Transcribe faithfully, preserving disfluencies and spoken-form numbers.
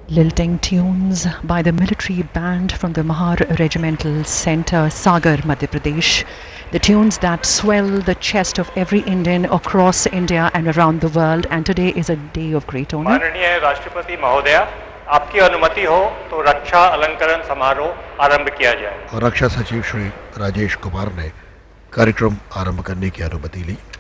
Lilting tunes by the military band from the Mahar Regimental Centre, Sagar, Madhya Pradesh. The tunes that swell the chest of every Indian across India and around the world. And today is a day of great honor. माननीय राष्ट्रपति महोदया, आपकी अनुमति हो तो रक्षा अलंकरण समारोह आरंभ किया जाए। रक्षा सचिव श्री राजेश कुमार ने कार्यक्रम आरंभ करने की अनुमति ली।